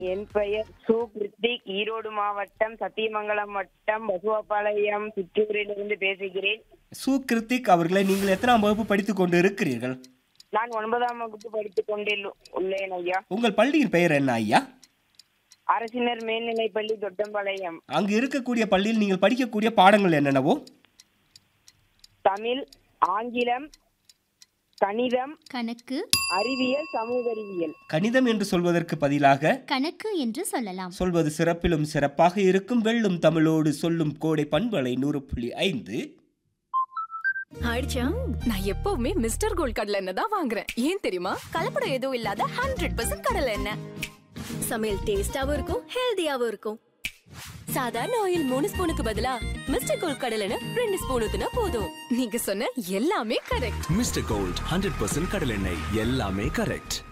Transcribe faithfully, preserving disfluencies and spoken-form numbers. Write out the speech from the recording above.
என் பெயர் சு கிருத்திக். ஈரோடு மாவட்டம் சத்தியமங்கலம் வட்டம் பசுவப்பாளையம் சிற்றூரிலிருந்து பேசுகிறேன். சு கிருத்திக் அவர்களை நீங்கள் எத்தனாம் வகுப்பு படித்துக் கொண்டு இருக்கிறீர்கள்? நான் ஒன்பதாம் வகுப்பு படித்துக் கொண்டில் உள்ளேன் ஐயா. உங்கள் பள்ளியின் பெயர் என்ன ஐயா? அரசினர் மேல்நிலைப்பள்ளி தொட்டம்பாளையம். அங்கு இருக்கக்கூடிய பள்ளியில் நீங்கள் படிக்கக்கூடிய பாடங்கள் என்னென்னவோ? தமிழ், ஆங்கிலம், கணிதம், கணக்கு, அறிவியல், சமூக அறிவியல். கணிதம் என்று சொல்வதற்கு பதிலாக கணக்கு என்று சொல்லலாம். சொல்வது சிறப்பிலும் சிறப்பாக இருக்கும். வெள்ளும் தமிழோடு சொல்லும் கோடை பண்பலை நூறு புள்ளி ஐந்து. ஆயிடுச்சா? நான் எப்பவுமே மிஸ்டர் கோல்ட் கடலை எண்ணெய் தான் வாங்குறேன். ஏன் தெரியுமா? கலப்படம் எதுவும் இல்லாத ஹண்ட்ரட் பர்சன்ட் கடலை எண்ணெய். சமையல் டேஸ்டாவும் இருக்கும், ஹெல்தியாவும் இருக்கும். சாதாரண ஆயில் மூணு ஸ்பூனுக்கு பதிலா மிஸ்டர் கோல்ட் கடலை எண்ணெய் ரெண்டு ஸ்பூன் ஊத்துனா போதும். நீங்க சொன்ன எல்லாமே correct. Mister gold hundred percent கடலை எண்ணெய், எல்லாமே கரெக்ட்.